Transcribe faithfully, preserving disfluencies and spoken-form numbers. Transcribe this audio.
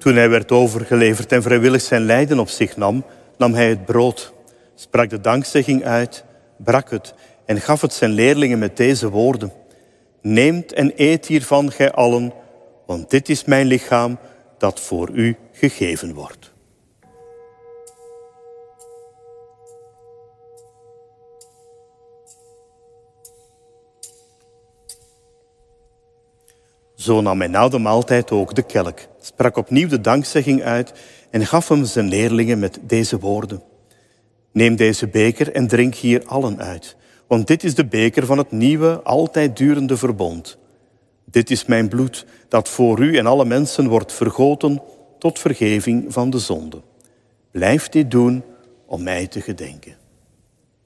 Toen hij werd overgeleverd en vrijwillig zijn lijden op zich nam, nam hij het brood, sprak de dankzegging uit, brak het en gaf het zijn leerlingen met deze woorden. Neemt en eet hiervan, gij allen, want dit is mijn lichaam dat voor u gegeven wordt. Zo nam hij na de maaltijd ook de kelk, sprak opnieuw de dankzegging uit en gaf hem zijn leerlingen met deze woorden. Neem deze beker en drink hier allen uit, want dit is de beker van het nieuwe, altijd durende verbond. Dit is mijn bloed, dat voor u en alle mensen wordt vergoten tot vergeving van de zonde. Blijf dit doen om mij te gedenken.